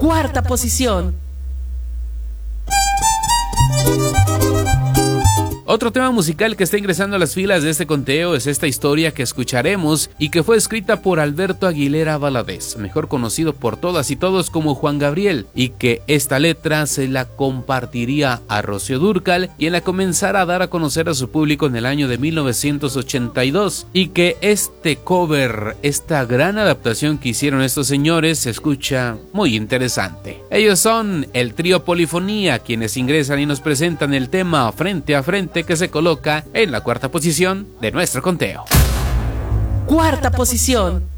Cuarta posición. Otro tema musical que está ingresando a las filas de este conteo es esta historia que escucharemos y que fue escrita por Alberto Aguilera Valadez, mejor conocido por todas y todos como Juan Gabriel, y que esta letra se la compartiría a Rocío Dúrcal, quien la comenzara a dar a conocer a su público en el año de 1982, y que este cover, esta gran adaptación que hicieron estos señores, se escucha muy interesante. Ellos son el trío Polifonía, quienes ingresan y nos presentan el tema Frente a Frente, que se coloca en la cuarta posición de nuestro conteo. Cuarta posición.